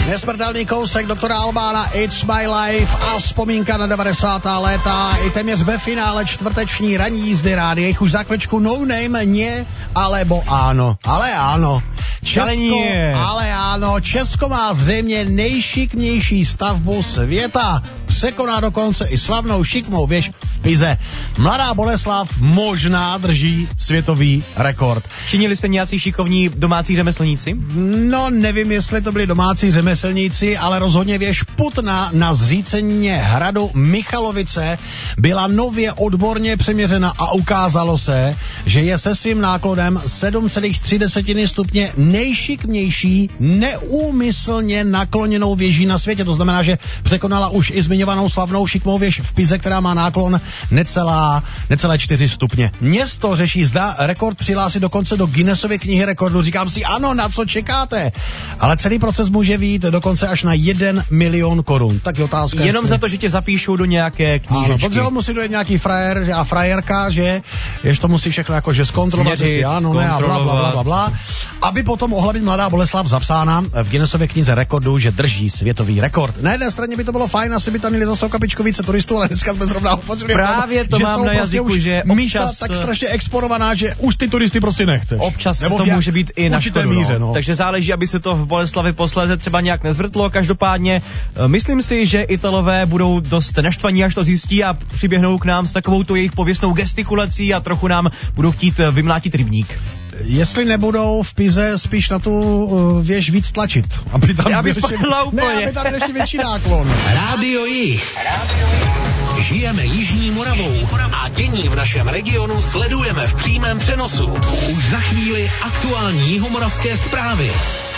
Nesmrtelný kousek doktora Albána, It's My Life a vzpomínka na 90. léta i téměř ve finále čtvrteční ranní jízdy rády. Už za chvíličku No Name, nie, alebo áno. Ale áno. Česko, ale áno. Česko má zřejmě nejšikmější stavbu světa. Překoná dokonce i slavnou šikmou věž v Pize. Mladá Boleslav možná drží světový rekord. Činili se nějací šikovní domácí řemeslníci? No, nevím, jestli to byli domácí řemeslníci, ale rozhodně věž Putna na zříceně hradu Michalovice byla nově odborně přeměřena a ukázalo se, že je se svým náklodem 7,3 stupně nejšikmější neúmyslně nakloněnou věží na světě. To znamená, že překonala už i zmiňovanou slavnou šikmou věž v Pize, která má náklon necelé 4 stupně. Město řeší, zda rekord přihlásit dokonce do Guinnessovy knihy rekordů. Říkám si, ano, na co čekáte? Ale celý proces může vyjít dokonce až na 1 milion korun. Tak je otázka. Jenom za to, že tě zapíšou do nějaké knížečky. Ano, protože musí dojít nějaký frajer a frajerka, že to musí všechno jakože zkontrolovat, že si ano, ne, a bla, aby potom mohla být Mladá Boleslav zapsána v Guinnessově knize rekordů, že drží světový rekord. Na jedné straně by to bylo fajn, asi by tam měli zase kapičku více turistů, ale dneska jsme zrovna upozorili. Právě to mám na jazyku, že místa tak strašně exponovaná, že už ty turisty prostě nechceš. Občas to může být i na škodu, míře, no. Takže záleží, aby se to v Boleslavi posléze třeba nějak nezvrtlo. Každopádně myslím si, že Italové budou dost naštvaní, až to zjistí a přiběhnou k nám s takovou tu jejich pověstnou gestikulací a trochu nám budou chtít vymlátit rybník. Jestli nebudou v Pize spíš na tu věž víc tlačit. Aby tam aby tam ještě větší náklon. Rádio Jih. Žijeme Jižní Moravou a dění v našem regionu sledujeme v přímém přenosu. Už za chvíli aktuální jihomoravské zprávy.